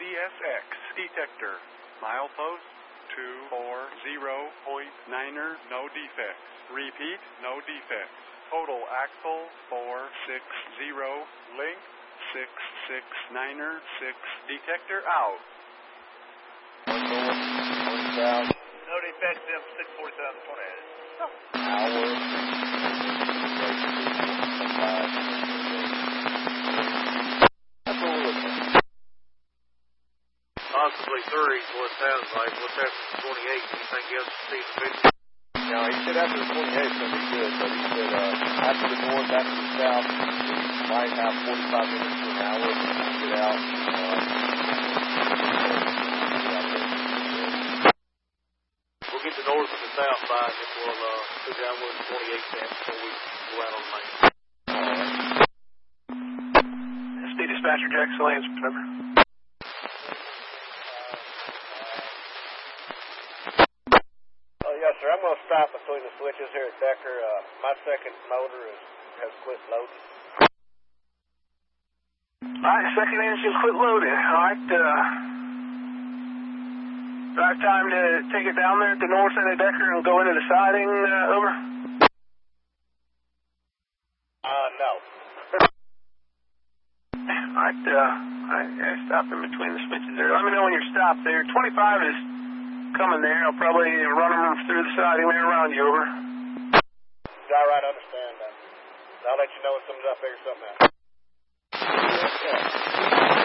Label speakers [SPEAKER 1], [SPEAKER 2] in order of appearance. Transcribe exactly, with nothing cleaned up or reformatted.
[SPEAKER 1] S X detector. Milepost two four zero point niner, no defects. Repeat, no defects. Total axle four six zero, link six six niner six, detector out.
[SPEAKER 2] No defects in six forty-seven twenty-eight.
[SPEAKER 3] Hour.
[SPEAKER 2] Possibly three is what it sounds like. What's after the twenty-eight? Anything else you see in the picture?
[SPEAKER 3] No, he said after the twenty-eight it's going to be good, but he said uh, after the north, after the south, he might have forty-five minutes to an hour to get out. Uh,
[SPEAKER 2] we'll get the north and the south side, and then we'll uh, figure out where the twenty-eight is before we go out on the main.
[SPEAKER 1] S D Dispatcher, Jackson Lance, number.
[SPEAKER 4] Yes, sir. I'm going to stop between the switches here at Decker. Uh, my second motor is, has quit loading.
[SPEAKER 1] All right, second engine quit loading. All right, uh, do I have time to take it down there at the north end of Decker and go into the siding, uh, over?
[SPEAKER 4] Uh, no.
[SPEAKER 1] All right, uh, I, I stopped in between the switches there. Let me know when you're stopped there. twenty-five is coming there. I'll probably run them through the siding there around you, over.
[SPEAKER 4] All right, I understand that. I'll let you know when something's up there or something else.
[SPEAKER 3] yeah.